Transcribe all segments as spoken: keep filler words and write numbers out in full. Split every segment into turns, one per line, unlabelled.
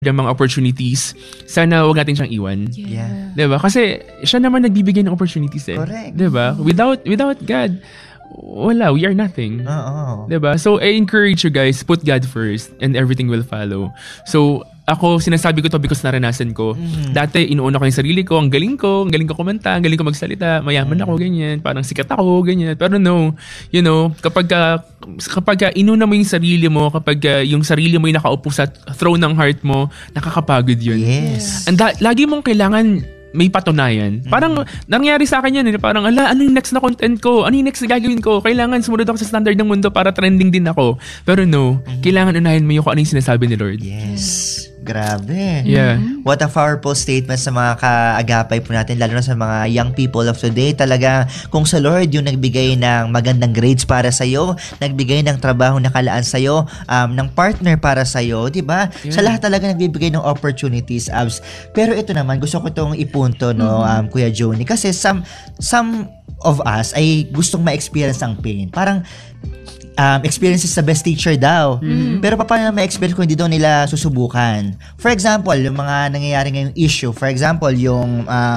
ng mga opportunities, sana wag natin siyang iwan.
Yeah.
Diba? Kasi siya naman nagbibigay ng opportunities eh.
Correct.
Diba? Without without God, wala, we are nothing.
Oo.
Diba? So, I encourage you guys, put God first and everything will follow. So, ako, sinasabi ko to because naranasan ko. Mm. Dati, inuuna ko yung sarili ko, ang galing ko, ang galing ko kumanta, ang galing ko magsalita, mayaman mm. ako, ganyan, parang sikat ako, ganyan. Pero no, you know, kapag, ka, kapag ka inuna mo yung sarili mo, kapag ka yung sarili mo yung nakaupo sa throne ng heart mo, nakakapagod yun.
Yes.
And da- lagi mong kailangan may patunayan. Parang nangyari sa akin yan, eh. Parang, ala, ano yung next na content ko? Ano yung next na gagawin ko? Kailangan sumunod ako sa standard ng mundo para trending din ako. Pero no, mm-hmm. kailangan unahin mo yung kung ano yung sinasabi ni Lord.
Yes. Grabe.
Yeah.
What a powerful statement sa mga kaagapay po natin, lalo na sa mga young people of today. Talaga, kung sa Lord yung nagbigay ng magandang grades para sa'yo, nagbigay ng trabaho na kalaan sa'yo, um, ng partner para sa'yo, di ba?
Yeah.
Sa lahat talaga nagbibigay ng opportunities, Abs. Pero ito naman, gusto ko itong ipunto, no, um, Kuya Joni, kasi some, some of us ay gustong ma-experience ang pain. Parang, Um, experience is the best teacher daw. Mm-hmm. Pero paano na ma-experience kung hindi daw nila susubukan? For example, yung mga nangyayari ngayong issue. For example, yung um,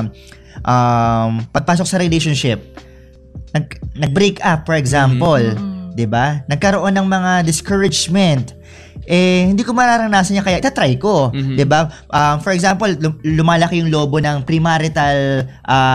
um, pagpasok sa relationship. Nag, nag-break up, for example. Mm-hmm. Diba? Nagkaroon ng mga discouragement. Eh, hindi ko mararanasan niya kaya itatry ko. Mm-hmm. Diba? Um, for example, lumalaki yung lobo ng premarital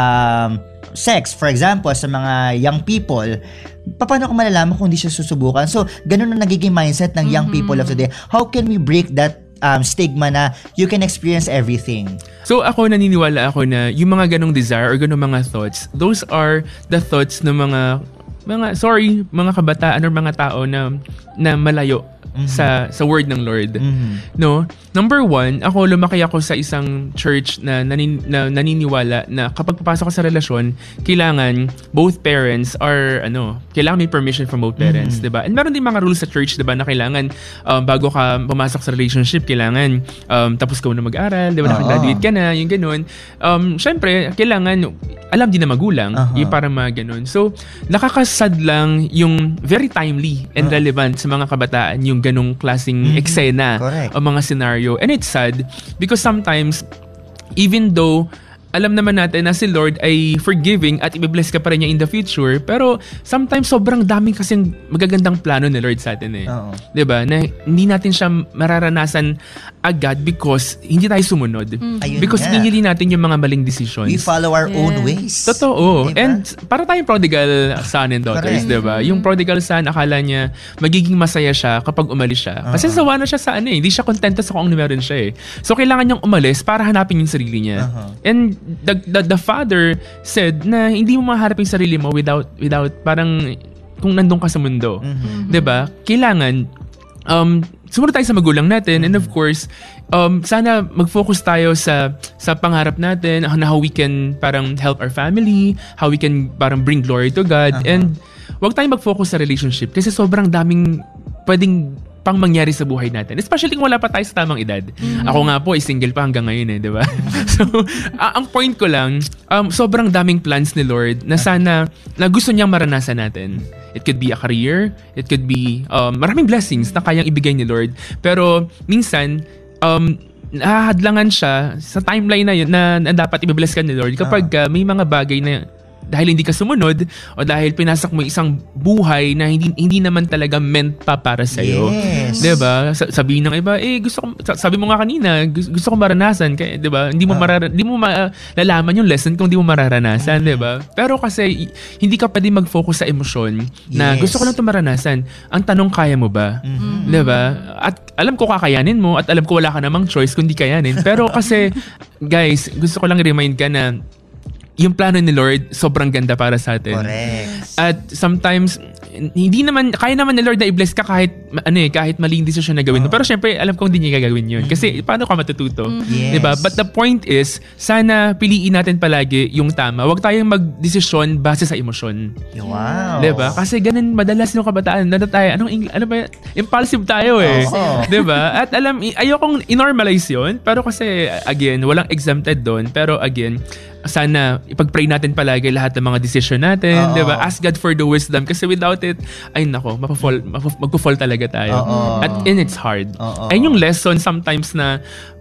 um, sex, for example, sa mga young people. Paano ko malalaman kung hindi siya susubukan? So, ganun na nagiging mindset ng young mm-hmm. people of today. How can we break that um, stigma na you can experience everything?
So, ako naniniwala ako na yung mga ganong desire or ganong mga thoughts, those are the thoughts ng mga, mga sorry, mga kabataan or mga tao na, na malayo mm-hmm. sa sa word ng Lord. Mm-hmm. No? Number one, ako lumaki ako sa isang church na, nanin, na naniniwala na kapag papasok ka sa relasyon, kailangan both parents are ano, kailangan may permission from both parents, mm-hmm. 'di ba? And meron din mga rules sa church, 'di ba, na kailangan um, bago ka pumasok sa relationship, kailangan um, tapos ka na mag-aral, 'di ba? Naka-graduate ka na, yung ganoon. Um, syempre, kailangan alam din na magulang, uh-huh. yung para mga ganun. So, nakakasad lang yung very timely and uh-huh. relevant sa mga kabataan yung ganung klaseng mm-hmm. eksena o mga scenario. And it's sad because sometimes, even though alam naman natin na si Lord ay forgiving at i-bless ka pa rin niya in the future, pero sometimes sobrang daming kasing magagandang plano ni Lord sa atin eh. Uh-oh. Diba? Na hindi natin siya mararanasan agad because hindi tayo sumunod. Mm-hmm. Because pinili natin yung mga maling decisions.
We follow our yeah. own ways.
Totoo. Diba? And para tayong prodigal son and daughters, diba? Yung prodigal son, akala niya magiging masaya siya kapag umalis siya. Kasi uh-huh. sawa na siya sa ano eh. Hindi siya kontento sa kung ano meron siya eh. So kailangan niyang umalis para hanapin yung sarili niya. Uh-huh. And The, the the father said na hindi mo maharap yung sarili mo without without parang kung nandun ka sa mundo. Mm-hmm. 'Di ba? Kailangan um sumunod tayo sa magulang natin, mm-hmm. and of course um sana mag-focus tayo sa sa pangarap natin, how we can parang help our family, how we can parang bring glory to God, uh-huh. and wag tayong mag-focus sa relationship kasi sobrang daming pwedeng pang mangyari sa buhay natin. Especially kung wala pa tayo sa tamang edad. Mm-hmm. Ako nga po, is single pa hanggang ngayon eh, di ba? So, uh, ang point ko lang, um, sobrang daming plans ni Lord na sana, na gusto niyang maranasan natin. It could be a career, it could be um, maraming blessings na kayang ibigay ni Lord. Pero, minsan, um, nahahadlangan siya sa timeline na yun na, na dapat i-bless ka ni Lord kapag uh, may mga bagay na dahil hindi ka sumunod o dahil pinasak mo isang buhay na hindi hindi naman talaga meant pa para sa iyo. Yes. 'Di ba? Sabihin ng iba, eh gusto ko, sabi mo nga kanina, gusto, gusto ko maranasan kaya 'di ba? Hindi mo uh. marara, hindi mo malalaman yung lesson kung hindi mo mararanasan, mm-hmm. 'di ba? Pero kasi hindi ka pwedeng mag-focus sa emosyon na yes. gusto ko lang 'to maranasan. Ang tanong, kaya mo ba? Mm-hmm. 'Di ba? At alam ko kakayanin mo at alam ko wala ka namang choice kundi kayanin. Pero kasi guys, gusto ko lang i-remind ka na yung plano ni Lord, sobrang ganda para sa atin.
Correct.
At sometimes, hindi naman, kaya naman ni Lord na i-bless ka kahit, ano eh, kahit maling desisyon na gawin mo. Oh. Pero syempre, alam ko hindi niya gagawin yun. Kasi, paano ka matututo?
Yes.
Diba? But the point is, sana piliin natin palagi yung tama. Huwag tayong mag-desisyon base sa emosyon.
Wow.
Diba? Kasi ganun, madalas yung kabataan. Nanda tayo, anong, ano ba, impulsive tayo eh.
Oh.
Diba? At alam, ayokong i-normalize yun. Pero kasi, again, walang exempted doon. Pero again, sana ipag-pray natin palagi lahat ng mga decision natin, 'di ba? Ask God for the wisdom kasi without it, ay nako, mapafall, magpo-fall talaga tayo. Uh-oh. At and it's hard. Uh-oh. Ayun yung lesson sometimes na